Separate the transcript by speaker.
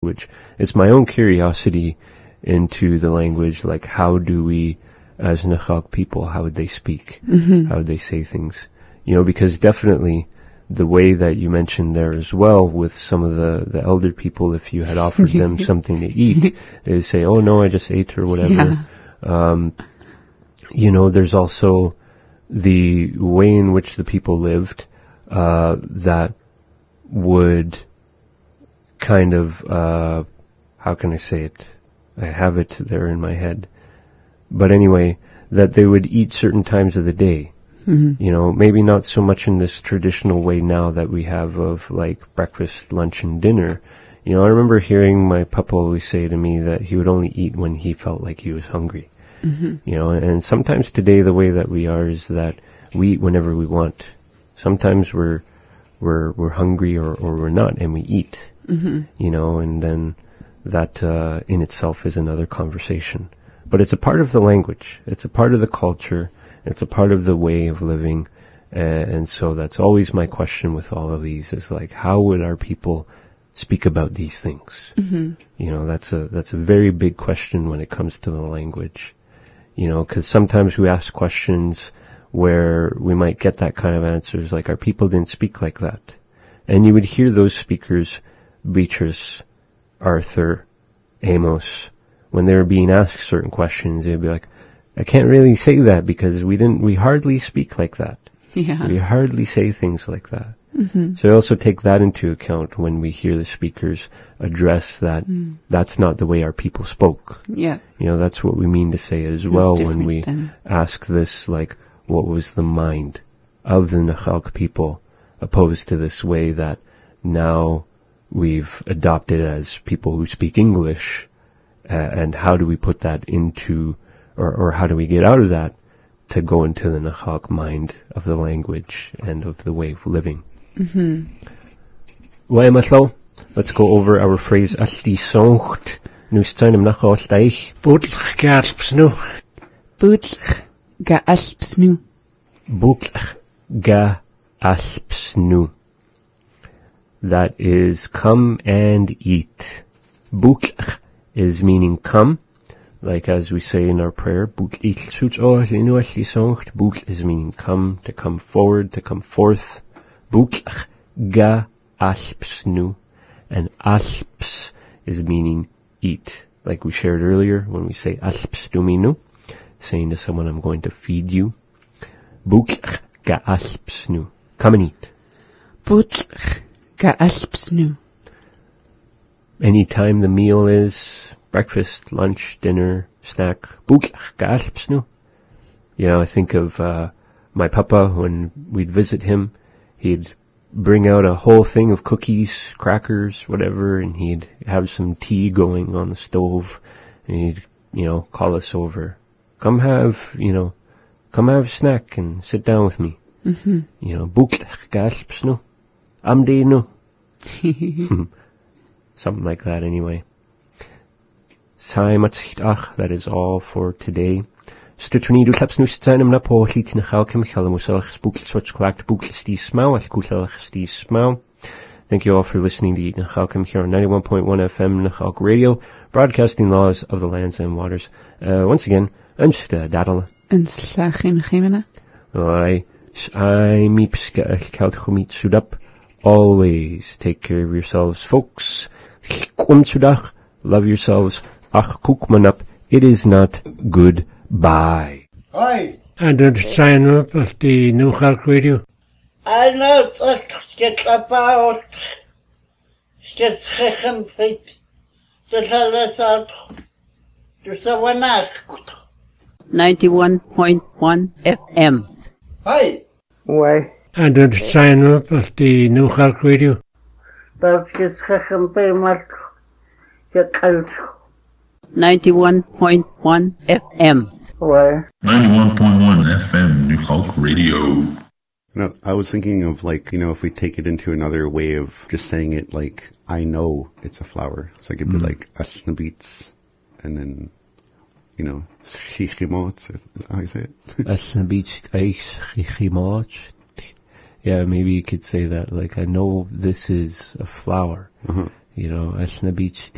Speaker 1: language. It's my own curiosity into the language, like how do we, as Nakhag people, how would they speak? How would they say things? Because definitely the way that you mentioned there as well with some of the elder people, if you had offered them something to eat, they say, oh no, I just ate or whatever. There's also the way in which the people lived, that would kind of, how can I say it? I have it there in my head. But anyway, that they would eat certain times of the day. Maybe not so much in this traditional way now that we have of like breakfast, lunch, and dinner. I remember hearing my papa always say to me that he would only eat when he felt like he was hungry. And sometimes today the way that we are is that we eat whenever we want. Sometimes we're hungry or we're not, and we eat. And then that in itself is another conversation. But it's a part of the language. It's a part of the culture. It's a part of the way of living. And so that's always my question with all of these is like, how would our people speak about these things? That's a very big question when it comes to the language. Because sometimes we ask questions where we might get that kind of answers, like our people didn't speak like that. And you would hear those speakers, Beatrice, Arthur, Amos, when they were being asked certain questions, they'd be like, I can't really say that because we hardly speak like that. We hardly say things like that. So I also take that into account when we hear the speakers address that that's not the way our people spoke. That's what we mean to say as well when we ask this, like, what was the mind of the Nakhag people opposed to this way that now we've adopted as people who speak English, and how do we put that into, or how do we get out of that to go into the Nakhag mind of the language and of the way of living? Let's go over our phrase Aldi Songt. Nu staan hem nog altijd.
Speaker 2: Boedlich gaalpsnu.
Speaker 3: Boedlich gaalpsnu.
Speaker 1: Boedlich gaalpsnu. That is come and eat. Boedlich is meaning come, like as we say in our prayer. Boedlich suits nu Aldi Songt. Boedlich is meaning come, to come forward, to come forth. Boedlich gaalpsnu. And alps is meaning eat. Like we shared earlier when we say alps duminu, saying to someone, I'm going to feed you. Boedlich gaalpsnu. Come and eat.
Speaker 3: Boedlich gaalpsnu.
Speaker 1: Anytime the meal is breakfast, lunch, dinner, snack. Boedlich gaalpsnu. I think of my papa when we'd visit him. He'd bring out a whole thing of cookies, crackers, whatever, and he'd have some tea going on the stove, and he'd, call us over. Come have a snack and sit down with me. Boedlich gaalpsnu. Amdeenu. Something like that anyway. That is all for today. Stutni du klaps nu steinem na po lit na khalkem khalmusal spookl switch clacked bookl stie smau at kutel stie smau. Thank you all for listening to Eaton Khalkem here on 91.1 FM Nakhag Radio, broadcasting laws of the lands and waters. Once again, dadala.
Speaker 3: Slachim chimena.
Speaker 1: I mipska kaut khumit sudap. Always take care of yourselves, folks. Love yourselves. Ach kukmanap. It is not good. Bye.
Speaker 2: Hi. And then sign up at the Nakhag Radio.
Speaker 4: I know it's get about get second feet. Just let out. Just a one
Speaker 5: 91.1 FM.
Speaker 4: Hi.
Speaker 2: Why? And then sign up at the Nakhag Radio.
Speaker 4: But get second pay much. Get out.
Speaker 5: 91.1 FM.
Speaker 4: Why?
Speaker 6: 91.1 FM Nakhag Radio.
Speaker 7: I was thinking of if we take it into another way of just saying it like, I know it's a flower. So it could be like asnabits, and then, schichimot, is that how you say it?
Speaker 1: Asnabits, schichimot. Yeah, maybe you could say that, like, I know this is a flower. Asnabits